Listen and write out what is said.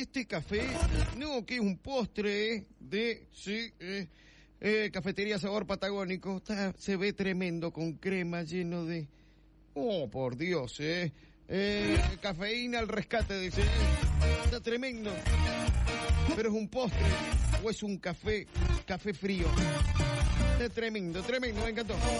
este café, no, que es un postre de, sí, cafetería sabor patagónico, se ve tremendo, con crema, lleno de, oh, por Dios, cafeína al rescate, dice, está tremendo, pero es un postre, o es un café frío, está tremendo, me encantó.